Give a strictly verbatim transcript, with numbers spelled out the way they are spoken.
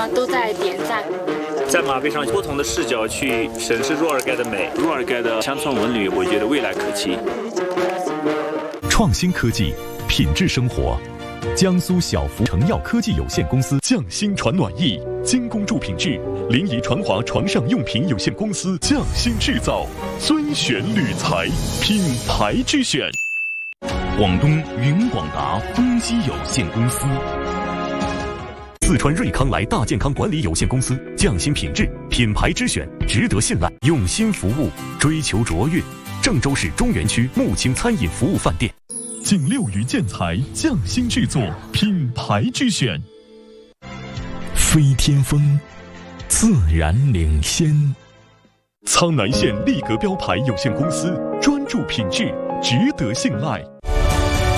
呢都在点赞。 在马背上不同的视角去审视若尔盖的美， 若尔盖的乡村文旅，我觉得未来可期。 创新科技，品质生活。江苏小福成药科技有限公司匠心传暖意，精工铸品质。临沂传华床上用品有限公司匠心制造，尊选铝材，品牌之选。广东云广达风机有限公司。四川瑞康来大健康管理有限公司匠心品质，品牌之选，值得信赖，用心服务，追求卓越。郑州市中原区木青餐饮服务饭店。仅六余建材匠心制作，品牌之选。飞天风，自然领先。苍南县力格标牌有限公司专注品质，值得信赖。